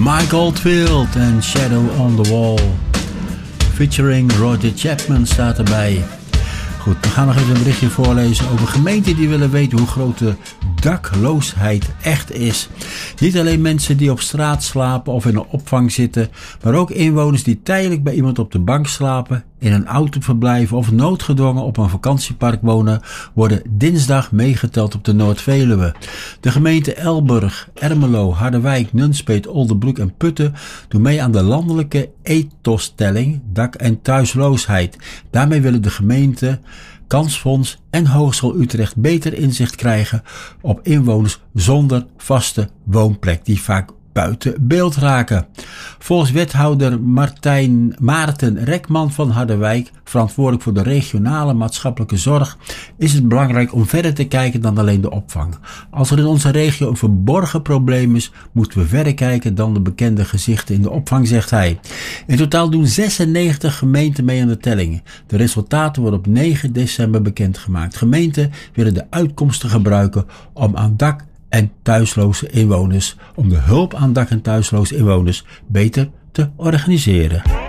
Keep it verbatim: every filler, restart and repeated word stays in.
Mike Oldfield en Shadow on the Wall. Featuring Roger Chapman staat erbij. Goed, we gaan nog even een berichtje voorlezen over gemeenten die willen weten hoe groot de dakloosheid echt is. Niet alleen mensen die op straat slapen of in een opvang zitten, maar ook inwoners die tijdelijk bij iemand op de bank slapen, in een auto verblijven of noodgedwongen op een vakantiepark wonen, worden dinsdag meegeteld op de Noord-Veluwe. De gemeenten Elburg, Ermelo, Harderwijk, Nunspeet, Oldenbroek en Putten doen mee aan de landelijke ethostelling dak- en thuisloosheid. Daarmee willen de gemeenten, Kansfonds en Hogeschool Utrecht beter inzicht krijgen op inwoners zonder vaste woonplek die vaak buiten beeld raken. Volgens wethouder Martijn Maarten Rekman van Harderwijk, verantwoordelijk voor de regionale maatschappelijke zorg, is het belangrijk om verder te kijken dan alleen de opvang. Als er in onze regio een verborgen probleem is, moeten we verder kijken dan de bekende gezichten in de opvang, zegt hij. In totaal doen zesennegentig gemeenten mee aan de telling. De resultaten worden op negen december bekendgemaakt. Gemeenten willen de uitkomsten gebruiken om aan dak- en thuisloze inwoners, om de hulp aan dak- en thuisloze inwoners beter te organiseren.